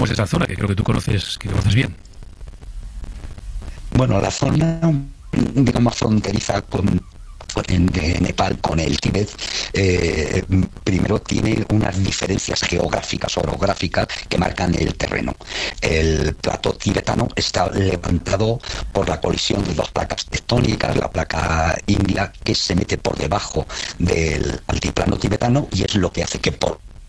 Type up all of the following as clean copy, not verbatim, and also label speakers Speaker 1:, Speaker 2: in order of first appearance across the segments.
Speaker 1: es esa zona que creo que tú conoces bien.
Speaker 2: Bueno, la zona, digamos, fronteriza de Nepal con el Tíbet, primero tiene unas diferencias geográficas, orográficas, que marcan el terreno. El plató tibetano está levantado por la colisión de dos placas tectónicas, la placa india, que se mete por debajo del altiplano tibetano, y es lo que hace que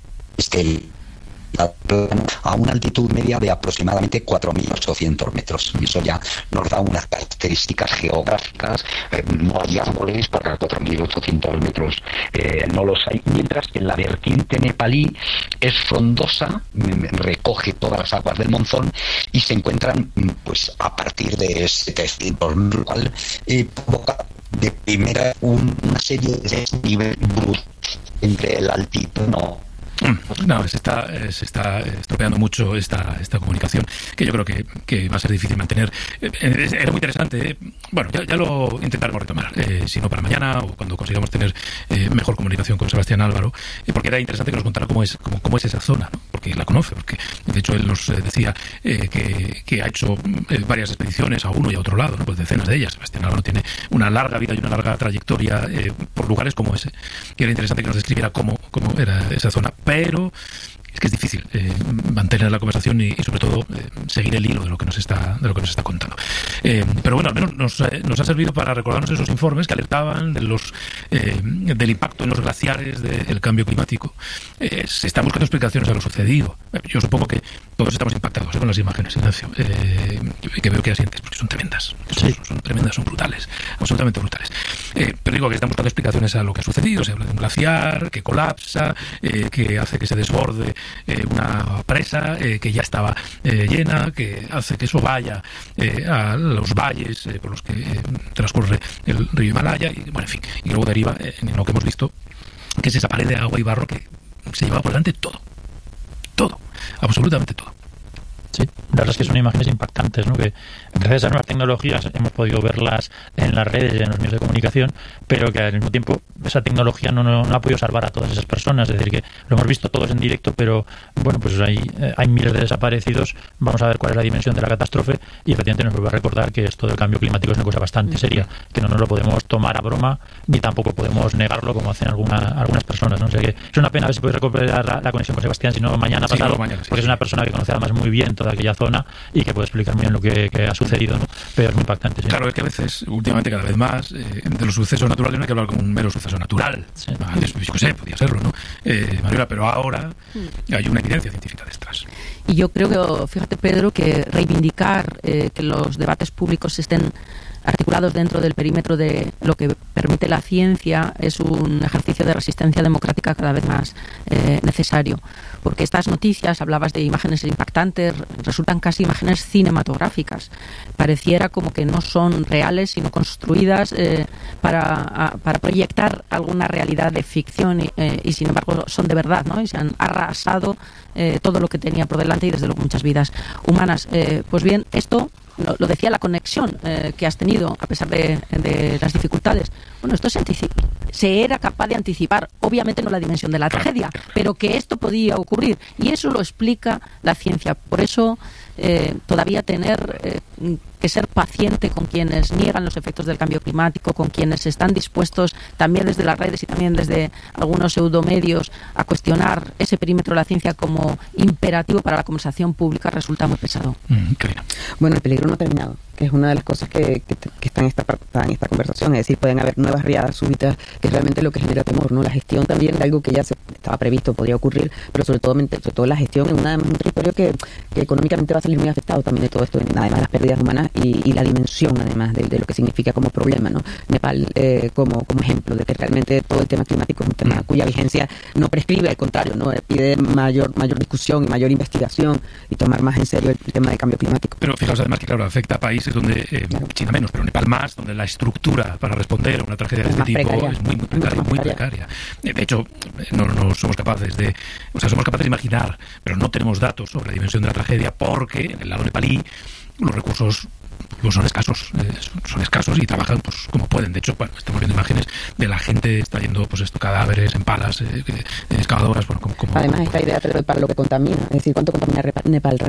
Speaker 2: a una altitud media de aproximadamente 4.800 metros. Y eso ya nos da unas características geográficas. No hay árboles, porque a 4.800 metros no los hay, mientras que la vertiente nepalí es frondosa, recoge todas las aguas del monzón y se encuentran pues a partir de 700, lo cual provoca de primera una serie de desniveles brutos entre el altiplano.
Speaker 1: No, se está estropeando mucho esta comunicación, que yo creo que va a ser difícil mantener. Era muy interesante. Bueno, ya lo intentaremos retomar, si no para mañana o cuando consigamos tener mejor comunicación con Sebastián Álvaro, porque era interesante que nos contara cómo es esa zona, ¿no? Porque la conoce, porque de hecho él nos decía que ha hecho varias expediciones a uno y a otro lado, ¿no? Pues decenas de ellas. Sebastián Álvaro tiene una larga vida y una larga trayectoria por lugares como ese, y era interesante que nos describiera cómo era esa zona. Pero es que es difícil mantener la conversación y sobre todo seguir el hilo de lo que nos está contando. Pero bueno, al menos nos ha servido para recordarnos esos informes que alertaban del impacto en los glaciares del cambio climático. Se están buscando explicaciones a lo sucedido. Yo supongo que todos estamos impactados con las imágenes, Ignacio, que veo que asientes, porque son tremendas.
Speaker 3: Sí.
Speaker 1: Son tremendas, son brutales, absolutamente brutales. Pero digo que están buscando explicaciones a lo que ha sucedido. Se habla de un glaciar que colapsa, que hace que se desborde una presa que ya estaba llena, que hace que eso vaya a los valles por los que transcurre el río Himalaya, y bueno, en fin, y luego deriva en lo que hemos visto, que es esa pared de agua y barro que se lleva por delante todo, absolutamente todo.
Speaker 3: Sí, la verdad es que son imágenes impactantes, ¿no? Que gracias a nuevas tecnologías hemos podido verlas en las redes y en los medios de comunicación, pero que al mismo tiempo esa tecnología no ha podido salvar a todas esas personas. Es decir, que lo hemos visto todos en directo, pero bueno, pues hay miles de desaparecidos. Vamos a ver cuál es la dimensión de la catástrofe, y efectivamente nos vuelve a recordar que esto del cambio climático es una cosa bastante seria, que no nos lo podemos tomar a broma, ni tampoco podemos negarlo como hacen algunas personas, ¿no? O sea que es una pena. A ver si puedes recuperar la conexión con Sebastián, si no mañana pasado, mañana, porque es una persona que conoce además muy bien toda aquella zona y que puede explicar muy bien lo que ha sucedido, ¿no? Pero es muy impactante. ¿Sí?
Speaker 1: Claro, es que a veces, últimamente cada vez más, de los sucesos naturales no hay que hablar como un mero suceso natural. Sí. Antes, yo qué sé, podía serlo, ¿no? Mariola, pero ahora hay una evidencia científica detrás.
Speaker 4: Y yo creo que, fíjate, Pedro, que reivindicar que los debates públicos estén articulados dentro del perímetro de lo que permite la ciencia es un ejercicio de resistencia democrática cada vez más necesario, porque estas noticias, hablabas de imágenes impactantes, resultan casi imágenes cinematográficas. Pareciera como que no son reales, sino construidas para proyectar alguna realidad de ficción y sin embargo son de verdad, ¿no? Y se han arrasado todo lo que tenía por delante y desde luego muchas vidas humanas. Pues bien, esto lo decía, la conexión que has tenido a pesar de las dificultades. Bueno, esto se era capaz de anticipar, obviamente no la dimensión de la tragedia, pero que esto podía ocurrir, y eso lo explica la ciencia. Por eso todavía tener que ser paciente con quienes niegan los efectos del cambio climático, con quienes están dispuestos también desde las redes y también desde algunos pseudomedios a cuestionar ese perímetro de la ciencia como imperativo para la conversación pública, resulta muy pesado.
Speaker 5: Bueno, el peligro no ha terminado, que es una de las cosas que está en esta conversación. Es decir, pueden haber nuevas riadas súbitas, que es realmente lo que genera temor, ¿no? La gestión también de algo que ya estaba previsto, podría ocurrir, pero sobre todo la gestión en un territorio que económicamente va a salir muy afectado también de todo esto, además de las pérdidas humanas y la dimensión además de lo que significa como problema, ¿no? Nepal como ejemplo de que realmente todo el tema climático es un tema cuya vigencia no prescribe, al contrario, ¿no? Pide mayor discusión y mayor investigación y tomar más en serio el tema del cambio climático.
Speaker 1: Pero fijaos además que claro, afecta a países donde China menos, pero Nepal más, donde la estructura para responder a una tragedia de este tipo es muy precaria. De hecho, no somos capaces somos capaces de imaginar, pero no tenemos datos sobre la dimensión de la tragedia, porque en el lado nepalí los recursos son escasos y trabajan pues como pueden. De hecho, bueno, estamos viendo imágenes de la gente extrayendo pues cadáveres en palas, excavadoras, bueno, como
Speaker 5: además esta idea de Nepal lo que contamina, es decir, cuánto contamina Nepal